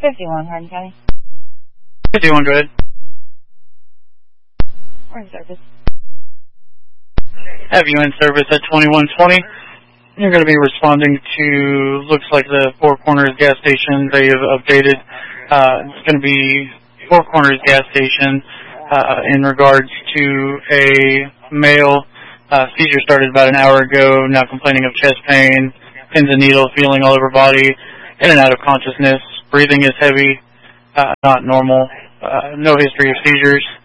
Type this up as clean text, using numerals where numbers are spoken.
51, Hardin County. 51, go ahead. We're in service. Have you in service at 2120. You're going to be responding to, looks like the Four Corners gas station. They have updated. It's going to be Four Corners gas station in regards to a male. Seizure started about an hour ago, now complaining of chest pain, pins and needles, feeling all over body, in and out of consciousness. Breathing is heavy, not normal. No history of seizures.